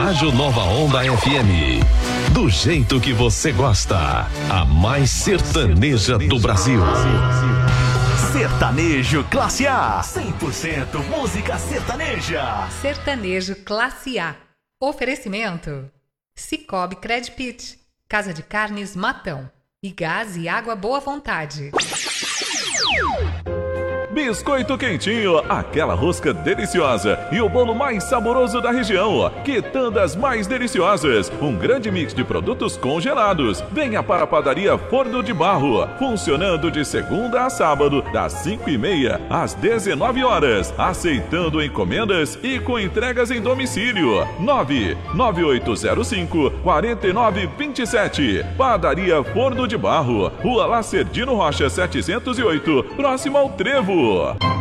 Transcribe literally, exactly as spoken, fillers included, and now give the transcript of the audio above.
Rádio Nova Onda F M. Do jeito que você gosta. A mais sertaneja do Brasil. Sertanejo Classe A. cem por cento música sertaneja. Sertanejo Classe A. Oferecimento: Cicobi Credpit, Casa de Carnes Matão e Gás e Água Boa Vontade. Biscoito Quentinho, aquela rosca deliciosa e o bolo mais saboroso da região. Quitandas mais deliciosas, um grande mix de produtos congelados. Venha para a padaria Forno de Barro, funcionando de segunda a sábado, das cinco e meia às dezenove horas, aceitando encomendas e com entregas em domicílio. nove nove oito zero cinco, quatro nove dois sete. Padaria Forno de Barro, Rua Lacerdino Rocha setecentos e oito, próximo ao Trevo.